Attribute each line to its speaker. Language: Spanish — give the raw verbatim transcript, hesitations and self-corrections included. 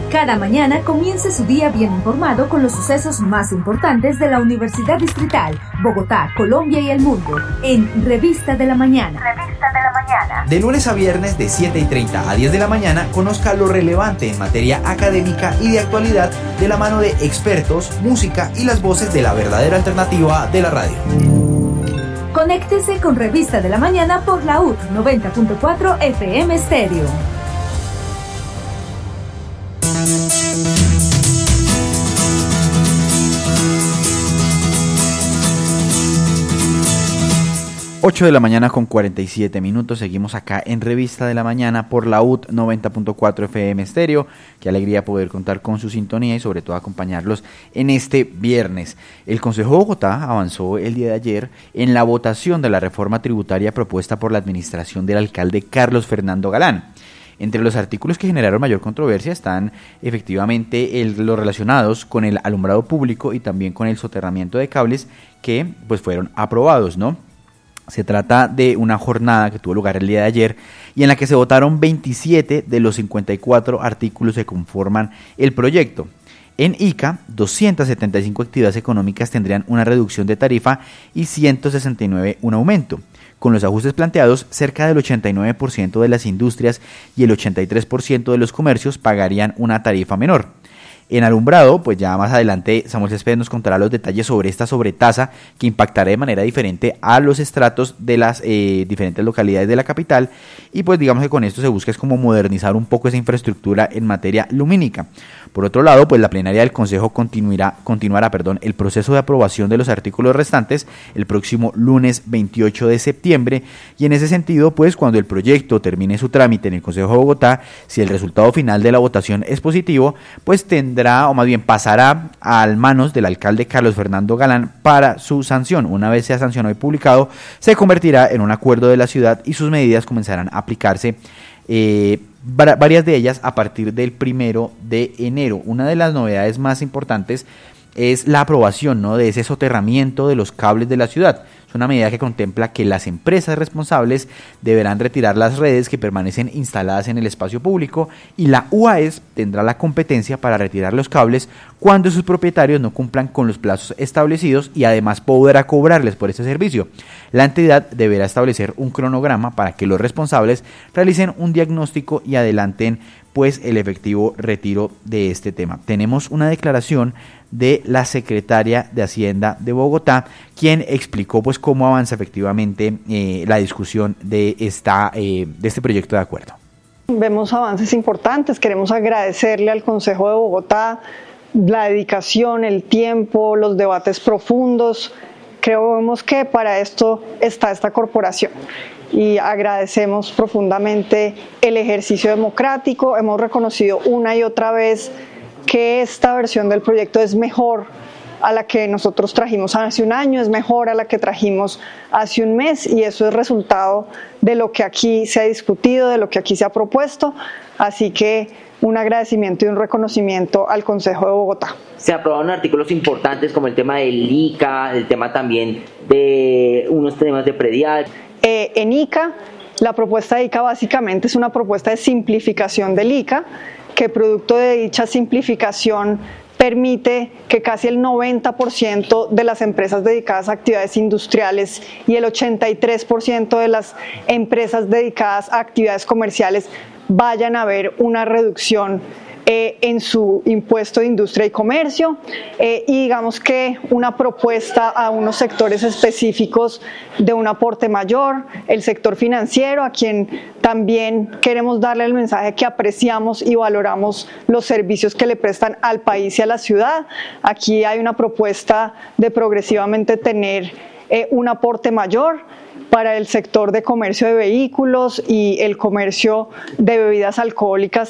Speaker 1: cada mañana comience su día bien informado con los sucesos más importantes de la Universidad Distrital, Bogotá, Colombia y el mundo, en Revista de la Mañana. Revista de la Mañana.
Speaker 2: De lunes a viernes de siete y treinta a diez de la mañana, conozca lo relevante en materia académica y de actualidad de la mano de expertos, música y las voces de la verdadera alternativa de la radio.
Speaker 1: Conéctese con Revista de la Mañana por la U T noventa punto cuatro F M Stereo.
Speaker 2: ocho de la mañana con cuarenta y siete minutos, seguimos acá en Revista de la Mañana por la U T noventa punto cuatro F M Stereo. Qué alegría poder contar con su sintonía y sobre todo acompañarlos en este viernes. El Consejo de Bogotá avanzó el día de ayer en la votación de la reforma tributaria propuesta por la administración del alcalde Carlos Fernando Galán. Entre los artículos que generaron mayor controversia están efectivamente el, los relacionados con el alumbrado público y también con el soterramiento de cables que pues fueron aprobados, ¿no? Se trata de una jornada que tuvo lugar el día de ayer y en la que se votaron veintisiete de los cincuenta y cuatro artículos que conforman el proyecto. En Ica, doscientas setenta y cinco actividades económicas tendrían una reducción de tarifa y ciento sesenta y nueve un aumento. Con los ajustes planteados, cerca del ochenta y nueve por ciento de las industrias y el ochenta y tres por ciento de los comercios pagarían una tarifa menor. En alumbrado, pues ya más adelante Samuel Céspedes nos contará los detalles sobre esta sobretasa que impactará de manera diferente a los estratos de las eh, diferentes localidades de la capital y pues digamos que con esto se busca es como modernizar un poco esa infraestructura en materia lumínica. Por otro lado, pues la plenaria del Consejo continuará, continuará perdón, el proceso de aprobación de los artículos restantes el próximo lunes veintiocho de septiembre y en ese sentido, pues cuando el proyecto termine su trámite en el Consejo de Bogotá, si el resultado final de la votación es positivo, pues tendrá o más bien pasará a manos del alcalde Carlos Fernando Galán para su sanción. Una vez sea sancionado y publicado, se convertirá en un acuerdo de la ciudad y sus medidas comenzarán a aplicarse, eh, varias de ellas a partir del primero de enero. Una de las novedades más importantes es la aprobación, ¿no?, de ese soterramiento de los cables de la ciudad. Es una medida que contempla que las empresas responsables deberán retirar las redes que permanecen instaladas en el espacio público y la U A E S tendrá la competencia para retirar los cables cuando sus propietarios no cumplan con los plazos establecidos y además podrá cobrarles por este servicio. La entidad deberá establecer un cronograma para que los responsables realicen un diagnóstico y adelanten pues el efectivo retiro de este tema. Tenemos una declaración de la secretaria de Hacienda de Bogotá, quien explicó pues cómo avanza efectivamente eh, la discusión de, esta, eh, de este proyecto de acuerdo.
Speaker 3: Vemos avances importantes, queremos agradecerle al Consejo de Bogotá la dedicación, el tiempo, los debates profundos. Creemos que para esto está esta corporación y agradecemos profundamente el ejercicio democrático. Hemos reconocido una y otra vez que esta versión del proyecto es mejor a la que nosotros trajimos hace un año, es mejor a la que trajimos hace un mes y eso es resultado de lo que aquí se ha discutido, de lo que aquí se ha propuesto, así que un agradecimiento y un reconocimiento al Consejo de Bogotá.
Speaker 4: Se aprobaron artículos importantes como el tema del I C A, el tema también de unos temas de predial.
Speaker 3: Eh, en I C A, la propuesta de I C A básicamente es una propuesta de simplificación del I C A, que producto de dicha simplificación permite que casi el noventa por ciento de las empresas dedicadas a actividades industriales y el ochenta y tres por ciento de las empresas dedicadas a actividades comerciales vayan a ver una reducción eh, en su impuesto de industria y comercio eh, y digamos que una propuesta a unos sectores específicos de un aporte mayor, el sector financiero, a quien también queremos darle el mensaje que apreciamos y valoramos los servicios que le prestan al país y a la ciudad. Aquí hay una propuesta de progresivamente tener eh, un aporte mayor para el sector de comercio de vehículos y el comercio de bebidas alcohólicas